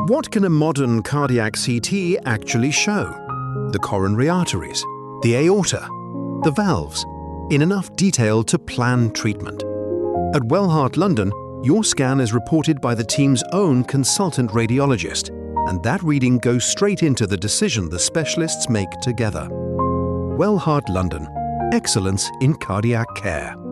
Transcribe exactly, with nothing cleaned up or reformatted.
What can a modern cardiac C T actually show? The coronary arteries, the aorta, the valves, in enough detail to plan treatment. At Wellheart London, your scan is reported by the team's own consultant radiologist, and that reading goes straight into the decision the specialists make together. Wellheart London. Excellence in cardiac care.